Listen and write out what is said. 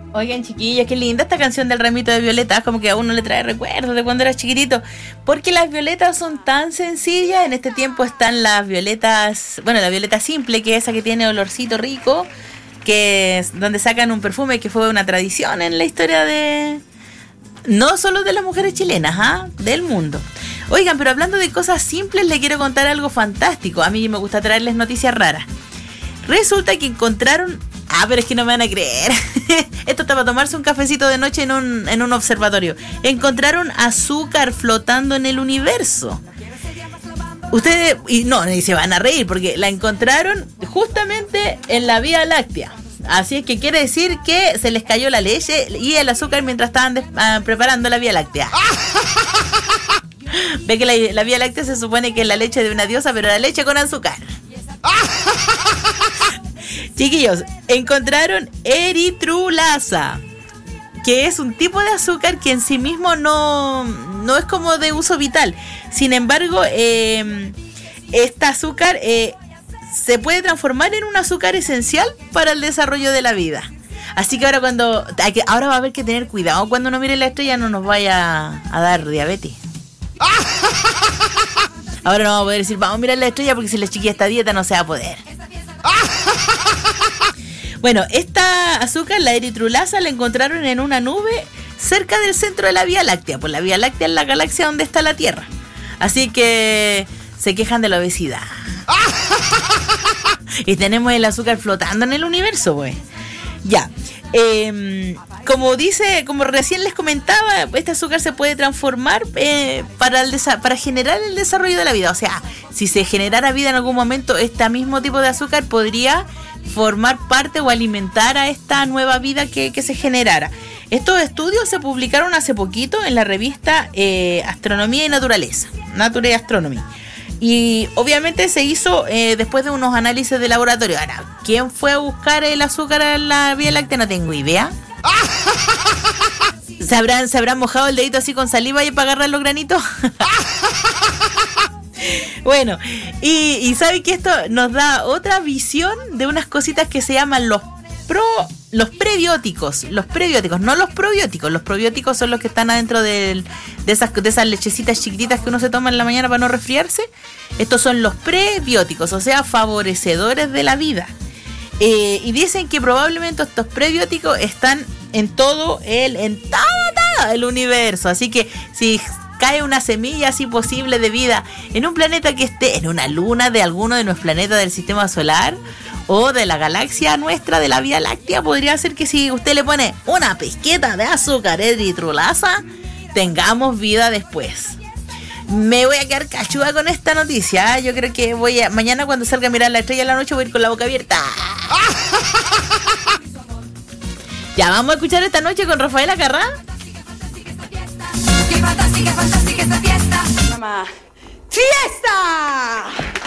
Oigan, chiquillas, qué linda esta canción del ramito de violetas, como que a uno le trae recuerdos de cuando era chiquitito, porque las violetas son tan sencillas. En este tiempo están las violetas, bueno, la violeta simple, que es esa que tiene olorcito rico, que es donde sacan un perfume que fue una tradición en la historia de, no solo de las mujeres chilenas, del mundo. Oigan, pero hablando de cosas simples, les quiero contar algo fantástico. A mí me gusta traerles noticias raras. Resulta que encontraron... pero es que no me van a creer. Esto está para tomarse un cafecito de noche en un observatorio. Encontraron azúcar flotando en el universo. Ustedes, y se van a reír porque la encontraron justamente en la Vía Láctea. Así es que quiere decir que se les cayó la leche y el azúcar mientras estaban preparando la Vía Láctea. Ve que la Vía Láctea se supone que es la leche de una diosa, pero la leche con azúcar. Chiquillos, encontraron eritrulasa, que es un tipo de azúcar que en sí mismo no es como de uso vital. Sin embargo, esta azúcar se puede transformar en un azúcar esencial para el desarrollo de la vida. Así que ahora va a haber que tener cuidado cuando uno mire la estrella, no nos vaya a dar diabetes. Ahora no vamos a poder decir, vamos a mirar la estrella porque si la chiquilla está a dieta no se va a poder. Bueno, esta azúcar, la eritrulasa, la encontraron en una nube cerca del centro de la Vía Láctea. Pues la Vía Láctea es la galaxia donde está la Tierra. Así que se quejan de la obesidad. Y tenemos el azúcar flotando en el universo, pues. Ya. Como recién les comentaba, este azúcar se puede transformar para generar el desarrollo de la vida. O sea, si se generara vida en algún momento, este mismo tipo de azúcar podría formar parte o alimentar a esta nueva vida que se generara. Estos estudios se publicaron hace poquito en la revista Astronomía y Naturaleza, Nature Astronomy. Y obviamente se hizo después de unos análisis de laboratorio. Ahora, ¿quién fue a buscar el azúcar en la Vía Láctea? No tengo idea. ¿Se habrán mojado el dedito así con saliva y para agarrar los granitos? Bueno, y ¿saben que esto nos da otra visión de unas cositas que se llaman los prebióticos? Los prebióticos, no los probióticos. Los probióticos son los que están adentro de esas lechecitas chiquititas que uno se toma en la mañana para no resfriarse. Estos son los prebióticos, o sea, favorecedores de la vida. Y dicen que probablemente estos prebióticos están en todo el universo. Así que si cae una semilla así posible de vida en un planeta que esté en una luna de alguno de nuestros planetas del sistema solar o de la galaxia nuestra de la Vía Láctea, podría ser que si usted le pone una pizquita de azúcar eritrulasa, tengamos vida después. Me voy a quedar cachuda con esta noticia. Yo creo que mañana cuando salga a mirar la estrella en la noche voy a ir con la boca abierta. Ya, vamos a escuchar esta noche con Rafaela Carrá. ¡Qué fantástica esta fiesta! ¡Mamá! ¡Fiesta!